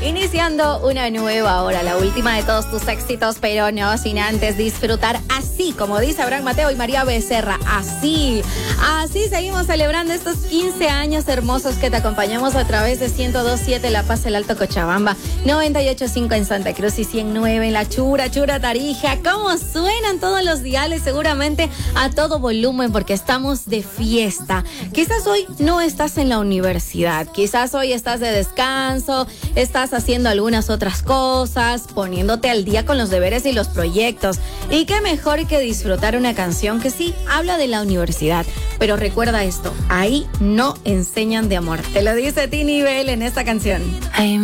Iniciando una nueva hora, la última de todos tus éxitos, pero no sin antes disfrutar así, como dice Abraham Mateo y María Becerra, así seguimos celebrando estos 15 años hermosos que te acompañamos a través de 102.7 La Paz, el Alto Cochabamba, 98.5 en Santa Cruz y 100.9 en La Chura Tarija. ¿Cómo suenan todos los diales? Seguramente a todo volumen porque estamos de fiesta. Quizás hoy no estás en la universidad, quizás hoy estás de descanso, estás haciendo algunas otras cosas, poniéndote al día con los deberes y los proyectos. Y qué mejor que disfrutar una canción que sí habla de la universidad. Pero recuerda esto, ahí no enseñan de amor. Te lo dice Tini Bell en esta canción.